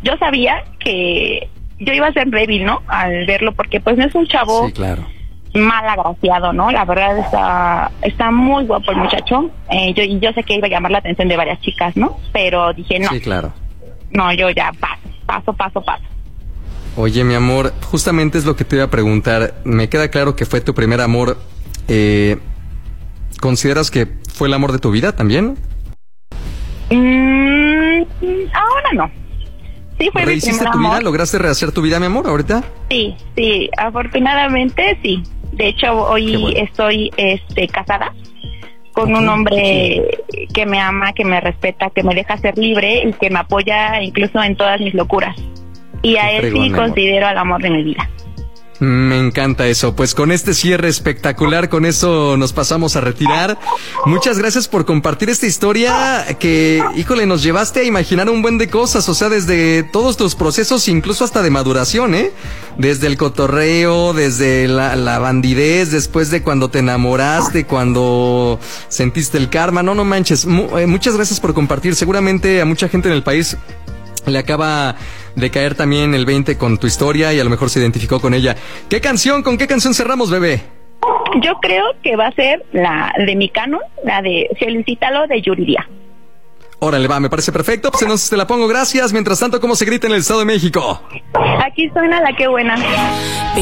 yo sabía que yo iba a ser débil, ¿no? Al verlo, porque pues no es un chavo Sí, claro. mal agraciado, ¿no? La verdad está muy guapo el muchacho. Yo sé que iba a llamar la atención de varias chicas, ¿no? Pero dije, no. Sí, claro. No, yo ya paso. Oye, mi amor, justamente es lo que te iba a preguntar. Me queda claro que fue tu primer amor. ¿Consideras que fue el amor de tu vida también? Ahora no. Sí, fue mi ¿Rehiciste primer tu amor. vida? ¿Lograste rehacer tu vida, mi amor, ahorita? Sí, afortunadamente sí. De hecho, hoy estoy casada con un hombre que me ama, que me respeta, que me deja ser libre y que me apoya incluso en todas mis locuras. Y a él sí considero al amor de mi vida. Me encanta eso. Pues con este cierre espectacular, con eso nos pasamos a retirar. Muchas gracias por compartir esta historia que, híjole, nos llevaste a imaginar un buen de cosas. O sea, desde todos tus procesos, incluso hasta de maduración, ¿eh? Desde el cotorreo, desde la bandidez, después de cuando te enamoraste, cuando sentiste el karma. No manches. Muchas gracias por compartir. Seguramente a mucha gente en el país le acaba de caer también el 20 con tu historia y a lo mejor se identificó con ella. ¿Con qué canción cerramos, bebé? Yo creo que va a ser la de mi canon, la de Felicítalo de Yuridia. Órale, va, me parece perfecto. Pues entonces te la pongo, gracias. Mientras tanto, ¿cómo se grita en el Estado de México? Aquí suena la que buena.